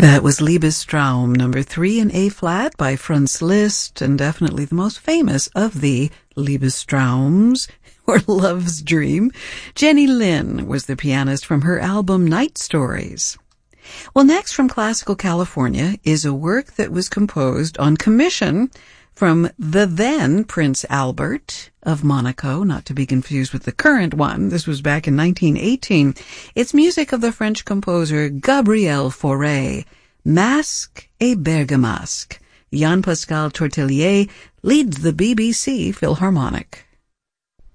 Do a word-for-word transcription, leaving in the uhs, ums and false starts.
That was Liebestraum, number three in A-flat by Franz Liszt, and definitely the most famous of the Liebestraums, or Love's Dream. Jenny Lind was the pianist from her album Night Stories. Well, next from classical California is a work that was composed on commission from the then Prince Albert of Monaco, not to be confused with the current one. This was back in nineteen eighteen. It's music of the French composer Gabriel Fauré, Masque et Bergamasque. Jean-Pascal Tortelier leads the B B C Philharmonic.